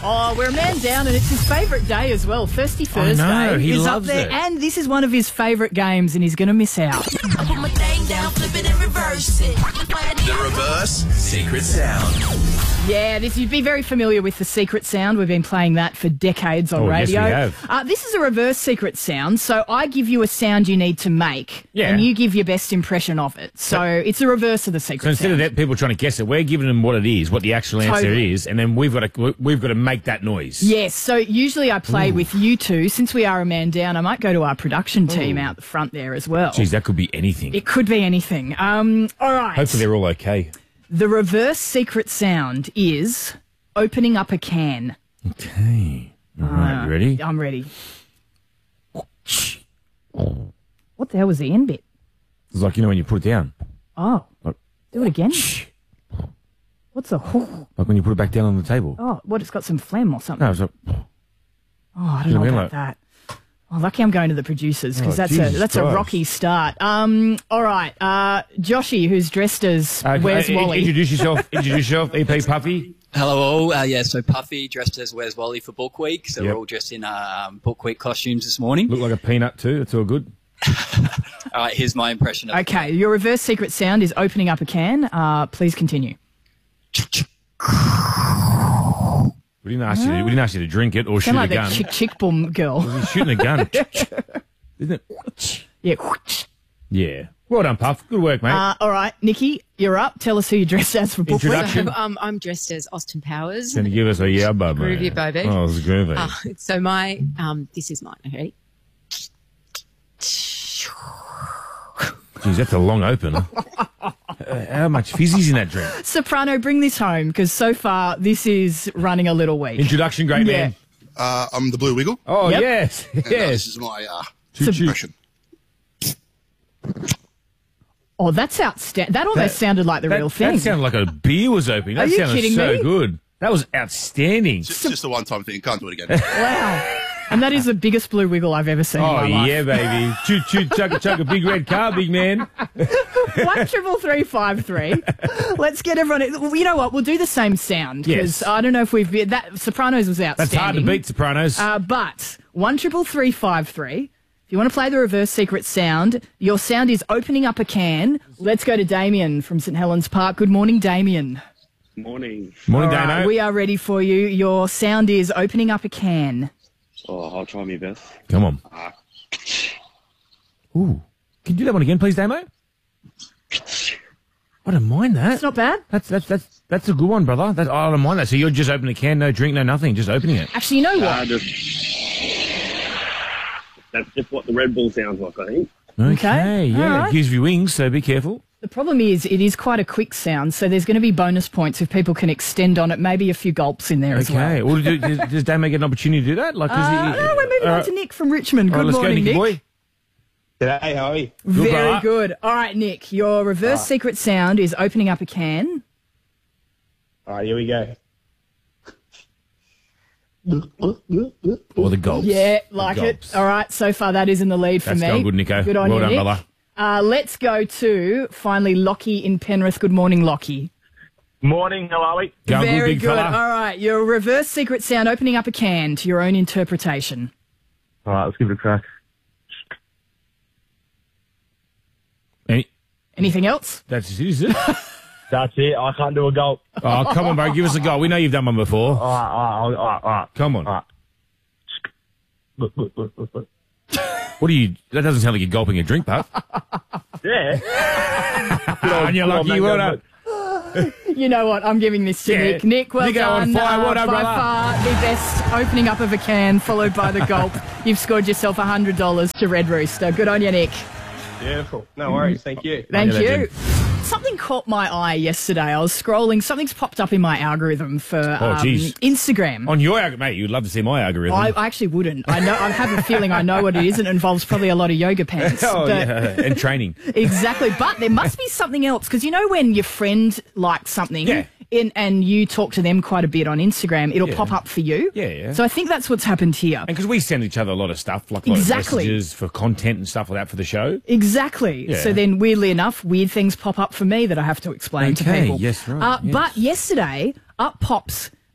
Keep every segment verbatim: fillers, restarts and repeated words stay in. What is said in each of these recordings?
Oh, we're a man down, and it's his favourite day as well. Thirsty Thursday I know, he is loves up there, it. and this is one of his favourite games, and he's going to miss out. I put my thing down, flip it and reverse it. The reverse secret sound. Yeah, this you'd be very familiar with the secret sound. We've been playing that for decades on Oh, yes, radio. we have. Uh, this is a reverse secret sound, so I give you a sound you need to make, Yeah. and you give your best impression of it. So it's a reverse of the secret So instead sound. of that, people trying to guess it, we're giving them what it is, what the actual answer Totally. is, and then we've got to we've got to make that noise. Yes, so usually I play Ooh. with you two. Since we are a man down, I might go to our production team out the front there as well. Geez, that could be anything. It could be anything. Um, all right. Hopefully they're all okay. The reverse secret sound is opening up a can. Okay. All right, you ready? I'm ready. What the hell was the end bit? It's like, you know, when you put it down. Oh, Like, do it again. What's a like when you put it back down on the table. oh? What? It's got some phlegm or something. No, it's like, Oh, I don't You know know what I mean? about Like- that. Oh, lucky I'm going to the producers because Oh, that's a Jesus that's a Christ. rocky start. Um, all right, uh, Joshy, who's dressed as uh, Where's uh, Wally? Introduce yourself. Introduce yourself. E P Puffy. Hello all, uh, yeah, so Puffy dressed as Where's Wally for Book Week, so Yep. we're all dressed in uh, um, Book Week costumes this morning. Look like a peanut too. It's all good. All right, here's my impression of Okay, your reverse secret sound is opening up a can. Uh, please continue. We didn't ask you. To, we didn't ask you to drink it or shoot Sound a like gun. that chick chick boom girl. He's shooting a gun, isn't it? Yeah. Yeah. Well done, Puff. Good work, mate. Uh, all right, Nikki, you're up. Tell us who you're dressed as for Book Week. Introduction. So, um, I'm dressed as Austin Powers. Can you give us a yeah, bub, mate? Groovy, baby. Oh, it's groovy. Uh, so my, um, this is mine. Okay. Jeez, that's a long open. uh, how much fizzy's in that drink? Soprano, bring this home because so far this is running a little weak. Introduction, great Yeah. man. Uh, I'm the Blue Wiggle. Oh, Yep. yes. And, uh, this Yes. is my uh, Choo choo. impression. Oh, that's outstanding. That almost That- sounded like the That, real thing. that sounded like a beer was opening. That Are you sounded kidding so me? good. That was outstanding. It's just a one-time thing. Can't do it again. Wow. And that is the biggest blue wiggle I've ever seen Oh, in my life. yeah, baby. Choo choo, chugga chugga, big red car, big man. One triple three five three. Let's get everyone. You know what? We'll do the same sound because Yes. I don't know if we've that Sopranos was outstanding. That's hard to beat, Sopranos. Uh, but one triple three five three. If you want to play the reverse secret sound, your sound is opening up a can. Let's go to Damien from St Helens Park. Good morning, Damien. Morning. Morning, All right, Dano. we are ready for you. Your sound is opening up a can. Oh, I'll try my best. Come on. Ooh. Can you do that one again, please, Damo? I don't mind that. It's not bad. That's that's that's that's a good one, brother. That, I don't mind that. So you're just opening a can, no drink, no nothing, just opening it. Actually, you know what? Uh, just, that's just what the Red Bull sounds like, I think. Okay, yeah. all right. It gives you wings, so be careful. The problem is it is quite a quick sound, so there's going to be bonus points if people can extend on it, maybe a few gulps in there as well. Okay. Well, do, does, does Damo get an opportunity to do that? Like, Uh, is he, no, we're moving all on right. to Nick from Richmond. All Good right, let's morning, go, Nicky Nick. boy. G'day, how are you? Very brother. good. All right, Nick, your reverse secret sound is opening up a can. All right, here we go. Or the gulps. Yeah, The like gulps. it. All right, so far that is in the lead for That's me. going good, Nico. Good on Well you, done, Nick. brother. Uh, let's go to, finally, Lockie in Penrith. Good morning, Lockie. Morning, how are we? Going good, Very big good. fella. All right, your reverse secret sound opening up a can to your own interpretation. All right, let's give it a crack. Any, Anything else? that's it, is it? That's it. I can't do a gulp. Oh, come on, bro. Give us a go. We know you've done one before. All right, all right, all right, all right. Come on. All right. Look, look, look, look, look. What are you... That doesn't sound like you're gulping a drink, Puff. Yeah. Oh, you're lucky. mate, Well go, done. You know what? I'm giving this to Yeah. Nick. Nick, well Nico done. on fire. Well done, by brother. far the best opening up of a can, followed by the gulp. You've scored yourself one hundred dollars to Red Rooster. Good on you, Nick. Beautiful. No worries. Thank you. Thank Yeah, you. legend. Something caught my eye yesterday. I was scrolling. Something's popped up in my algorithm for Oh, um, geez. Instagram. On your algorithm, mate, you'd love to see my algorithm. I, I actually wouldn't. I know. I have a feeling I know what it is. It involves probably a lot of yoga pants. oh, but- yeah. And training. Exactly. But there must be something else because you know when your friend likes something Yeah. in, and you talk to them quite a bit on Instagram, it'll Yeah. pop up for you. Yeah, yeah. So I think that's what's happened here. And because we send each other a lot of stuff, like a lot Exactly. of messages for content and stuff like that for the show. Exactly. Yeah. So then, weirdly enough, weird things pop up for me that I have to explain to Okay, people. yes, right, Uh, yes. But yesterday, up pops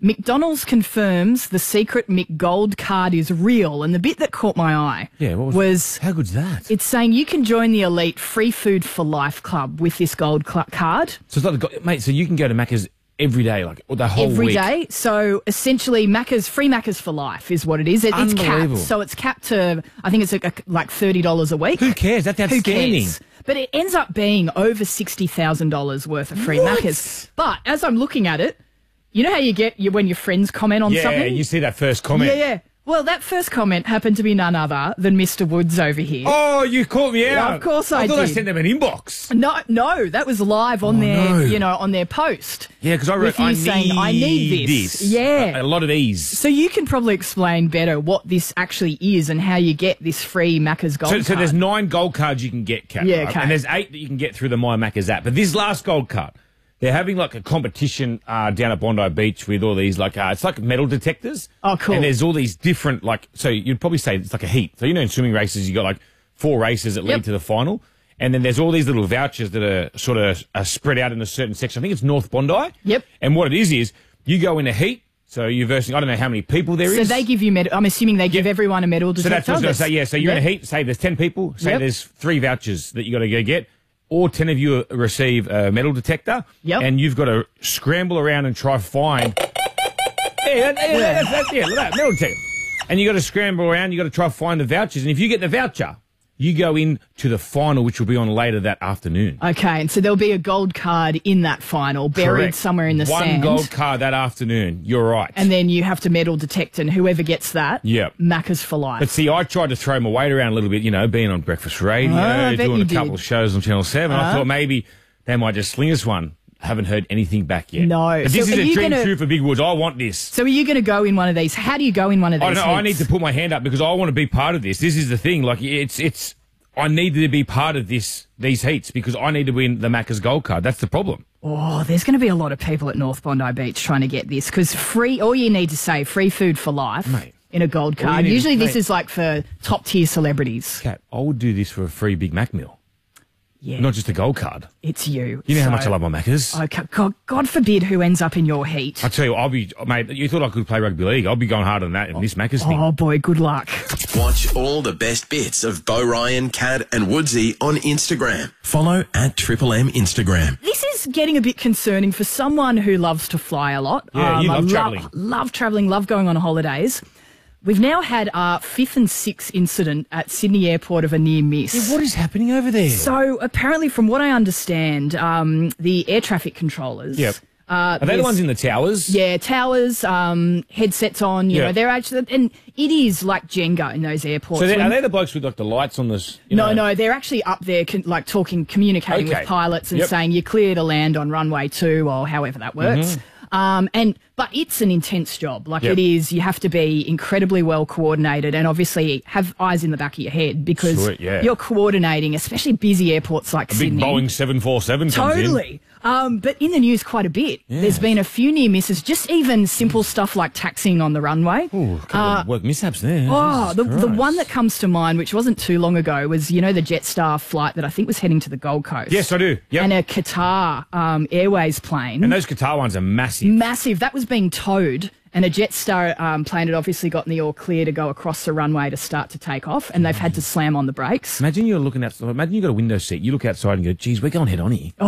McDonald's confirms the secret McGold card is real. And the bit that caught my eye Yeah, what was, was how good's that? it's saying you can join the elite Free Food for Life club with this gold cl- card So it's like, the go- mate, so you can go to Macca's every day, like the whole every week. day. So essentially, Macca's free Macca's for life is what it is. It, it's capped, Unbelievable. so it's capped to I think it's a, a, like thirty dollars a week. Who cares? That's Who outstanding. cares? But it ends up being over sixty thousand dollars worth of free What? Macca's. But as I'm looking at it, you know how you get you, when your friends comment on Yeah, something? you see that first comment. Yeah, yeah. Well, that first comment happened to be none other than Mister Woods over here. Oh, you caught me out. of course I I thought I did. sent them an inbox. No, no, that was live on Oh, their, no. you know, on their post. Yeah, because I wrote, With you I saying, need, "I need this." Yeah. A, a lot of these. So you can probably explain better what this actually is and how you get this free Macca's gold So, card. so there's nine gold cards you can get, Kat. Yeah, right? okay. And there's eight that you can get through the My Macca's app. But this last gold card, they're having like a competition uh, down at Bondi Beach with all these like uh, it's like metal detectors. Oh, cool. And there's all these different like so you'd probably say it's like a heat. So you know in swimming races you got like four races that Yep. lead to the final, and then there's all these little vouchers that are sort of are spread out in a certain section. I think it's North Bondi. Yep. And what it is is you go in a heat. So you're versing. I don't know how many people there is. So they give you medal. I'm assuming they give Yeah. everyone a medal detector. So that's what I was going to say, yeah. So you're in a Yep. heat, say there's ten people, say Yep. there's three vouchers that you got to go get. All ten of you receive a metal detector. Yep. And you've got to scramble around and try find. Yeah, that, yeah, that's, that's, yeah, look at that, metal detector. And you got to scramble around, you got to try find the vouchers. And if you get the voucher, you go in to the final, which will be on later that afternoon. Okay, and so there'll be a gold card in that final, buried Correct. somewhere in the One sand. gold card that afternoon. You're right. And then you have to medal detect, and whoever gets that, Yep. Macca's for life. But see, I tried to throw my weight around a little bit, you know, being on breakfast radio, Oh, I bet doing you a couple did. of shows on Channel seven. I Uh-huh. thought maybe they might just sling us one. Haven't heard anything back yet. No. But So this is are a you dream gonna- true for Big Woods. I want this. So are you going to go in one of these? How do you go in one of these? I don't know. I need heats? to put my hand up because I want to be part of this. This is the thing. Like, it's, it's, I need to be part of this, these heats because I need to win the Macca's gold card. That's the problem. Oh, there's going to be a lot of people at North Bondi Beach trying to get this because free. All you need to say, free food for life Mate. in a gold All you card. need Usually, is- this mate. is like for top tier celebrities. Kat, I would do this for a free Big Mac meal, Yeah, not just a gold card. it's you. You know how So- much I love my Macca's. Okay, God, God forbid who ends up in your heat. I tell you, I'll be, mate. You thought I could play rugby league? I'll be going harder than that in this Macca's thing. Oh boy, good luck. Watch all the best bits of Bo Ryan, Cad, and Woodsy on Instagram. Follow at Triple M Instagram. This is getting a bit concerning for someone who loves to fly a lot. Yeah, you I love travelling. Love travelling, love going on holidays. We've now had our fifth and sixth incident at Sydney Airport of a near miss. What is happening over there? So apparently, from what I understand, um, the air traffic controllers. Yep. Uh, Are they the there's- ones in the towers? Yeah, towers, um, headsets on. You Yeah. know, they're actually, and it is like Jenga in those airports. So they, When- are they the blokes with like the lights on this? You no, know? no, they're actually up there, con- like talking, communicating Okay. with pilots and Yep. saying you're clear to land on runway two or however that works. Um, and but it's an intense job. Like Yep. it is, you have to be incredibly well coordinated and obviously have eyes in the back of your head because Sweet, yeah. you're coordinating, especially busy airports like A big Sydney. Boeing seven forty-seven comes in. Totally. Um, but in the news quite a bit. There's been a few near misses, just even simple stuff like taxiing on the runway. Ooh, a couple of work mishaps there. Oh, Jesus the, the Christ. one that comes to mind, which wasn't too long ago, was, you know, the Jetstar flight that I think was heading to the Gold Coast. Yes, I do. Yep. And a Qatar um, Airways plane. And those Qatar ones are massive. Massive. That was being towed. And a Jetstar um, plane had obviously gotten the all clear to go across the runway to start to take off. And they've had to slam on the brakes. Imagine you're looking outside. Imagine you've got a window seat. You look outside and go, geez, we're going head on here.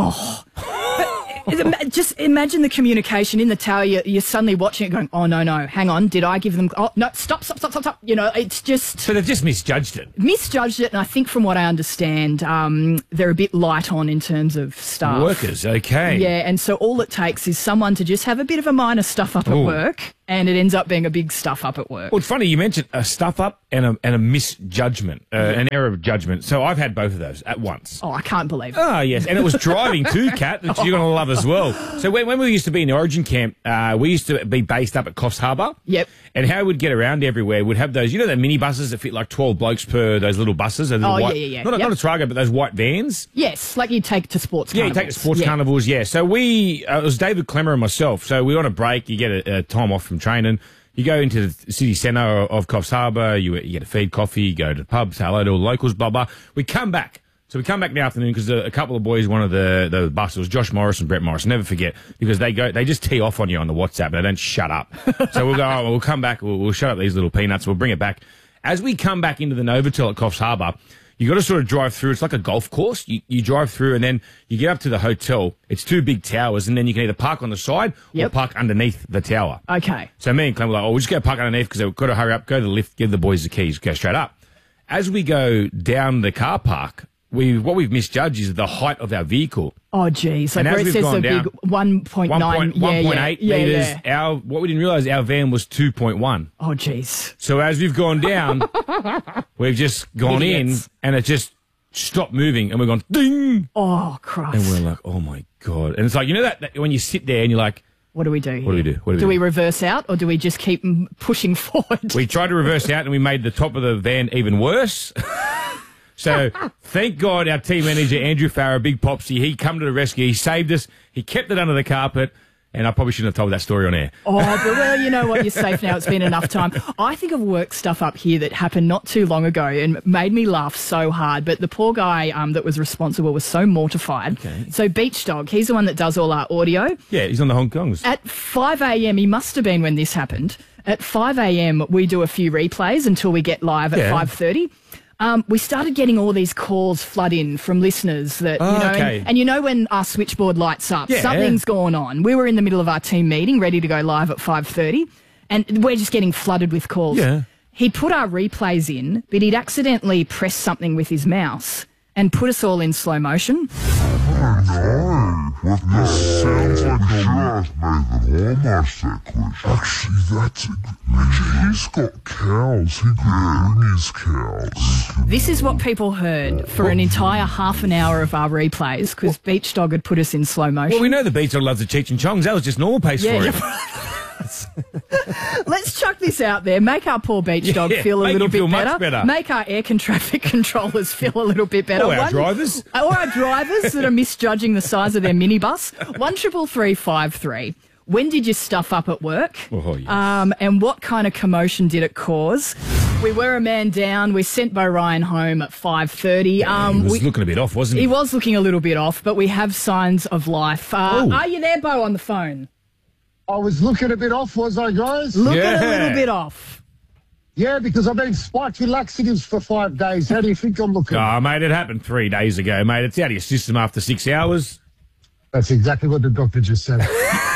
Ima- Just imagine the communication in the tower. You're, you're suddenly watching it going, oh, no, no, hang on. Did I give them... Oh, no, stop, stop, stop, stop, stop. You know, it's just... So they've just misjudged it. misjudged it, and I think from what I understand, um, they're a bit light on in terms of staff. Workers, okay. Yeah, and so all it takes is someone to just have a bit of a minor stuff up at Ooh. work, and it ends up being a big stuff up at work. Well, it's funny, you mentioned a stuff up and a, and a misjudgment, uh, an error of judgment. So I've had both of those at once. Oh, I can't believe it. Ah, yes, and it was driving too, Kat, that you're going to love as well. So when, when we used to be in the Origin camp, uh, we used to be based up at Coffs Harbour. Yep. And how we'd get around everywhere, we'd have those, you know, the mini buses that fit like twelve blokes per, those little buses? Those little Oh, yeah, white, yeah, yeah. Not, a- Yep. not a Trago, but those white vans. Yes, like you take to sports Yeah, you carnivals. take the sports Yeah. carnivals, yeah. So we, uh, it was David Clemmer and myself. So we were on a break, you get a, a time off from training. You go into the city centre of Coffs Harbour, you, you get a feed coffee, you go to the pub, say hello to all the locals, blah, blah. We come back So we come back in the afternoon because a, a couple of boys wanted the the bus. It was Josh Morris and Brett Morris. Never forget, because they go they just tee off on you on the WhatsApp and they don't shut up. So we'll go. Oh, we'll come back. We'll, we'll shut up these little peanuts. We'll bring it back. As we come back into the Novotel at Coffs Harbour, you got to sort of drive through. It's like a golf course. You, you drive through and then you get up to the hotel. It's two big towers, and then you can either park on the side Yep. or park underneath the tower. Okay. So me and Clem were like, oh, we'll just go park underneath because we've got to hurry up, go to the lift, give the boys the keys, go straight up. As we go down the car park, we what we've misjudged is the height of our vehicle. Oh, geez. Like And where as it we've says gone the down, big one point nine. one point eight yeah, yeah, metres. yeah. Our, what we didn't realise, our van was two point one. Oh, jeez. So as we've gone down, we've just gone Idiots. in and it just stopped moving and we've gone ding. Oh, Christ. And we're like, oh my God. And it's like, you know that, that when you sit there and you're like, What do we do? What do we here? do? What do we do do? we reverse out or do we just keep m- pushing forward? we tried to reverse out and we made the top of the van even worse. So thank God our team manager, Andrew Farrer, Big Popsy, he come to the rescue. He saved us. He kept it under the carpet. And I probably shouldn't have told that story on air. Oh, but well, you know what? You're safe now. It's been enough time. I think I've worked stuff up here that happened not too long ago and made me laugh so hard. But the poor guy um, that was responsible was so mortified. Okay. So Beach Dog, he's the one that does all our audio. Yeah, he's on the Hong Kongs. At five a.m., he must have been when this happened. At five a.m., we do a few replays until we get live at Yeah. five thirty. Um, we started getting all these calls flood in from listeners that, Oh, you know, okay. and, and you know when our switchboard lights up, Yeah. something's gone on. We were in the middle of our team meeting, ready to go live at five thirty, and we're just getting flooded with calls. Yeah. He put our replays in, but he'd accidentally pressed something with his mouse and put us all in slow motion. What this sounds like a just made them almost that quick. Actually, that's it. Actually, he's got cows. He could bring his cows. This is what people heard for an entire half an hour of our replays because Beach Dog had put us in slow motion. Well, we know the Beach Dog loves the Cheech and Chongs. That was just normal pace Yeah, for yeah. him. Let's chuck this out there. Make our poor Beach Dog Yeah, feel a make little him bit feel much better. better. Make our air con- traffic controllers feel a little bit better. Or our One- drivers. Or our drivers that are misjudging the size of their minibus. One triple three five three. When did you stuff up at work? Oh, yes. Um, and what kind of commotion did it cause? We were a man down. We sent Bo Ryan home at five thirty. Um, he was we, looking a bit off, wasn't he? he was looking a little bit off, but we have signs of life. Uh, Oh. are you there, Bo, on the phone? I was looking a bit off, was I, guys? Looking a Yeah. little bit off. Yeah, because I've been spiked with laxatives for five days. How do you think I'm looking? Oh, mate, it happened three days ago, mate. It's out of your system after six hours. That's exactly what the doctor just said.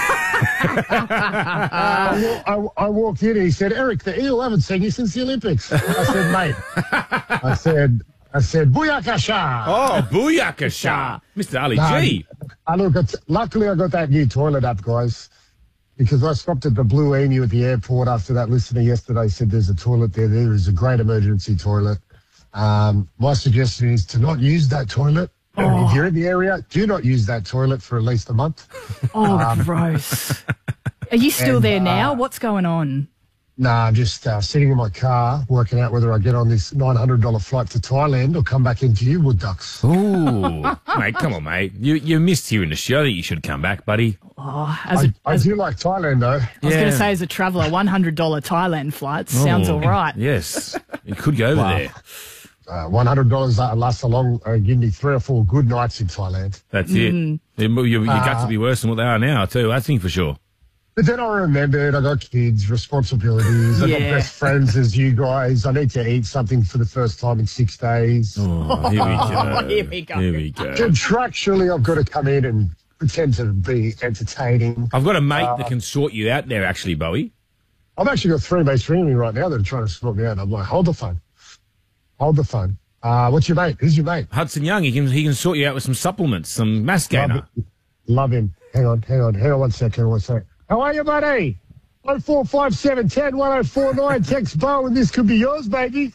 I, wa- I, I walked in and he said, Eric, the eel haven't seen you since the Olympics. I said, mate. I said, I said, booyakasha. Oh, booyakasha. Mister Ali Nah, G. I look, it's- luckily I got that new toilet up, guys, because I stopped at the Blue Emu at the airport after that listener yesterday said there's a toilet there. There is a great emergency toilet. Um, my suggestion is to not use that toilet. If you're in the area, do not use that toilet for at least a month. Oh, gross. Are you still and, there now? uh, What's going on? Nah, I'm just uh, sitting in my car working out whether I get on this nine hundred dollars flight to Thailand or come back into you, Wood Ducks. Ooh. Mate, come on, mate. You you missed hearing the show. I think you should come back, buddy. Oh, as I, a, I as, do like Thailand, though. I was going to say, as a traveller, one hundred dollars Thailand flights sounds Oh, all right. Yes. You could go over Wow. there. Uh, one hundred dollars uh, lasts a long, uh, give me three or four good nights in Thailand. That's it. You, you, you got to be worse than what they are now, too. I think for sure. But then I remembered I got kids, responsibilities. I got Yeah. best friends as you guys. I need to eat something for the first time in six days. Oh, here we go. Here we go. Here we go. Contractually, I've got to come in and pretend to be entertaining. I've got a mate that can sort you out there, actually, Bowie. I've actually got three mates ringing me right now that are trying to sort me out. I'm like, hold the phone. Hold the phone. Uh, what's your mate? Who's your mate? Hudson Young, he can he can sort you out with some supplements, some mass gainer. Love, love him. Hang on, hang on, hang on one second, hang on one second. How are you, buddy? oh four five seven, one zero, one oh four nine. Text Bo and this could be yours, baby.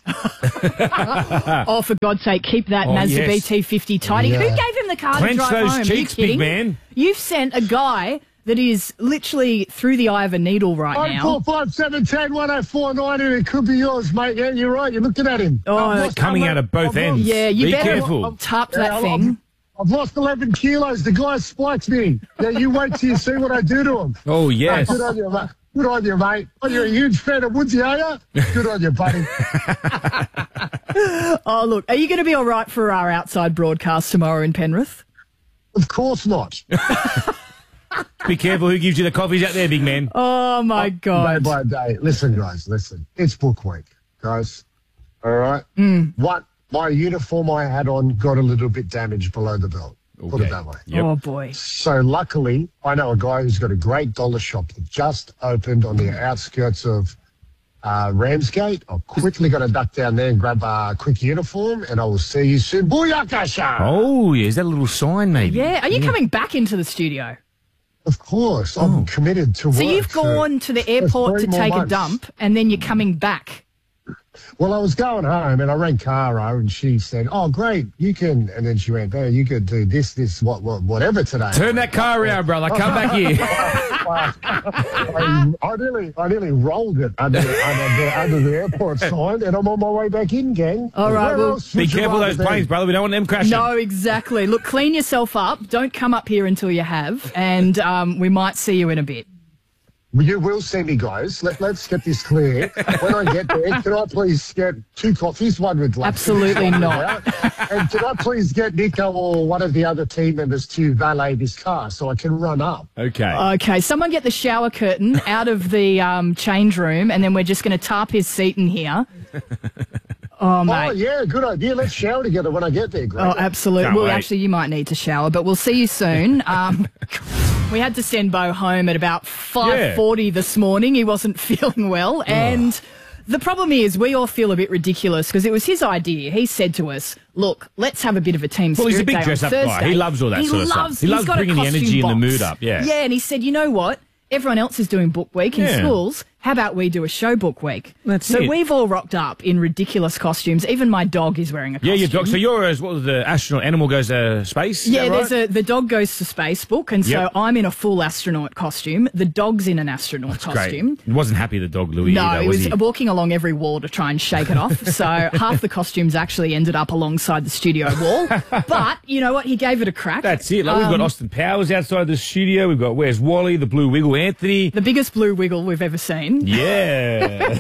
Oh, for God's sake, keep that Oh, Mazda yes. B T fifty tidy. Yeah. Who gave him the car Clench to drive those home? Are you cheeks, big kidding? man. You've sent a guy that is literally through the eye of a needle right oh now. four five seven, one zero, one oh four nine, and it could be yours, mate. Yeah, you're right. You're looking at him. Oh, I've lost- Coming I've out of both I've ends. Yeah, you Be better careful. tap Yeah, that I've- thing. I've lost eleven kilos. The guy spikes me. Yeah, you wait till you see what I do to him. Oh, yes. Good on you, mate. Good on you, mate. Oh, you're a huge fan of Woodsy, are you? Good on you, buddy. Oh, look, are you going to be all right for our outside broadcast tomorrow in Penrith? Of course not. Be careful who gives you the coffees out there, big man. Oh, my Day God. by day. Listen, guys, listen. It's book week, guys. All right? Mm. What my uniform I had on got a little bit damaged below the belt. Put Okay. it that way. Yep. Oh, boy. So luckily, I know a guy who's got a great dollar shop that just opened on the outskirts of uh, Ramsgate. I've quickly got to duck down there and grab a quick uniform, and I will see you soon. Booyakasha! Oh, yeah. Is that a little sign, maybe? Yeah, are you coming back into the studio? Of course, I'm committed to work. So you've gone to the airport three to more take a months. dump, and then you're coming back. Well, I was going home and I rang Cara and she said, "Oh, great, you can." And then she went, "Oh, you could do this, this, what, what, whatever today." Turn that car around, brother. Come back here. I, I nearly, I nearly rolled it under, under, the, under the airport sign, and I'm on my way back in, gang. All right, Where well, else Be would you careful rather those be? planes, brother. We don't want them crashing. No, exactly. Look, clean yourself up. Don't come up here until you have, and um, we might see you in a bit. You will see me, guys. Let, let's get this clear. When I get there, can I please get two coffees, one with lunch? Absolutely one not. without? And can I please get Nico or one of the other team members to valet this car so I can run up? Okay. Okay, someone get the shower curtain out of the um, change room, and then we're just going to tarp his seat in here. Oh, mate. Oh, yeah, good idea. Let's shower together when I get there, Greg. Oh, absolutely. Can't Well, wait. actually, you might need to shower, but we'll see you soon. Um, we had to send Bo home at about five forty this morning. He wasn't feeling well, and the problem is we all feel a bit ridiculous because it was his idea. He said to us, "Look, let's have a bit of a team Well, spirit he's a big day on dress-up guy. Thursday." He loves all that he sort of stuff. loves, He he's loves got a bringing the costume energy and the box. mood up, yeah. Yeah, and he said, "You know what? Everyone else is doing book week in Yeah. schools. How about we do a show book week?" That's so it. we've all rocked up in ridiculous costumes. Even my dog is wearing a Yeah, costume. your dog. So you're as what was the astronaut animal goes to space? Is Yeah, that right? there's a the dog goes to space book, and so Yep. I'm in a full astronaut costume. The dog's in an astronaut costume. Great. He wasn't happy the dog Louis. No, either, he was was he? walking along every wall to try and shake it off. So half the costumes actually ended up alongside the studio wall. But you know what? He gave it a crack. That's it. Like, we've got Um, Austin Powers outside the studio. We've got Where's Wally, the Blue Wiggle Anthony. the biggest blue wiggle we've ever seen. Yeah.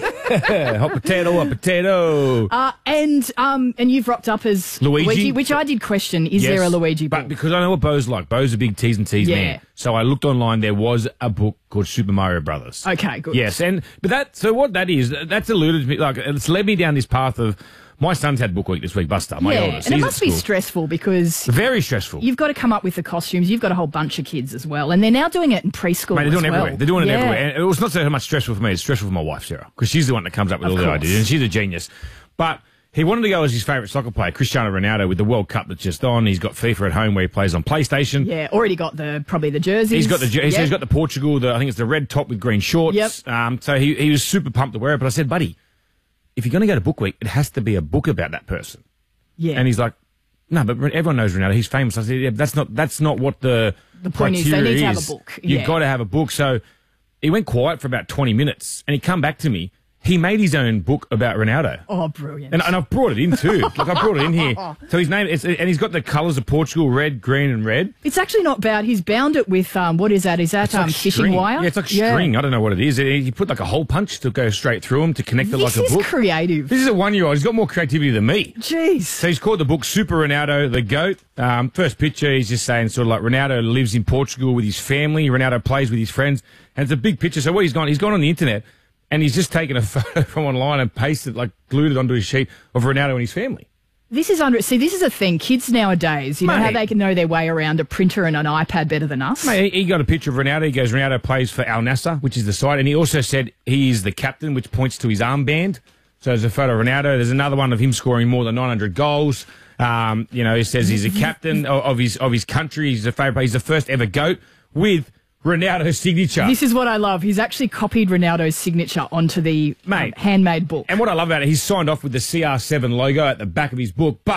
Hot potato, hot potato. Uh, and um, and you've rocked up as Luigi. which I did question. Is Yes, there a Luigi book? But because I know what Bo's like. Bo's a big T's and T's Yeah. man. So I looked online. There was a book called Super Mario Brothers. Okay, good. Yes, and but that so what that is, that's alluded to me. Like it's led me down this path of my son's had book week this week. Buster, my yeah, oldest, and it he's must at be school. stressful because Very stressful. you've got to come up with the costumes. You've got a whole bunch of kids as well, and they're now doing it in preschool. Mate, they're doing as it well. everywhere. They're doing it Yeah. everywhere. And it was not so much stressful for me. It's stressful for my wife, Sarah, because she's the one that comes up with Of all the course. ideas, and she's a genius. But he wanted to go as his favourite soccer player, Cristiano Ronaldo, with the World Cup that's just on. He's got FIFA at home where he plays on PlayStation. Yeah, already got the probably the jerseys. He's got the jer- Yep. he's got the Portugal. The, I think it's the red top with green shorts. Yep. Um, so he he was super pumped to wear it. But I said, buddy, if you're going to go to book week, it has to be a book about that person. Yeah. And he's like, no, but everyone knows Ronaldo. He's famous. I said, yeah, that's not that's not what the The point is they criteria need to have a is. book. You've Yeah. got to have a book. So he went quiet for about twenty minutes, and he come back to me. He made his own book about Ronaldo. Oh, brilliant. And, and I've brought it in too. Like I brought it in here. So his name is, and he's got the colours of Portugal: red, green, and red. It's actually not bad. He's bound it with, um, what is that? Is that It's like um, fishing string. wire? Yeah, it's like string. I don't know what it is. He put like a hole punch to go straight through him to connect it This like a is book. creative. This is a one-year-old. He's got more creativity than me. Jeez. So he's called the book Super Ronaldo, the GOAT. Um, first picture, he's just saying sort of like Ronaldo lives in Portugal with his family. Ronaldo plays with his friends. And it's a big picture. So what he's gone, he's gone on the internet and he's just taken a photo from online and pasted, like glued it onto his sheet of Ronaldo and his family. This is under. See, this is a thing. Kids nowadays, you know how Mate. they can know their way around a printer and an iPad better than us? Mate, he he got a picture of Ronaldo. He goes, Ronaldo plays for Al Nassr, which is the side. And he also said he is the captain, which points to his armband. So there's a photo of Ronaldo. There's another one of him scoring more than nine hundred goals. Um, you know, he says he's a captain of, of his of his country. He's a favourite. He's the first ever GOAT with Ronaldo's signature. This is what I love. He's actually copied Ronaldo's signature onto the um, Mate. handmade book. And what I love about it, he's signed off with the C R seven logo at the back of his book. But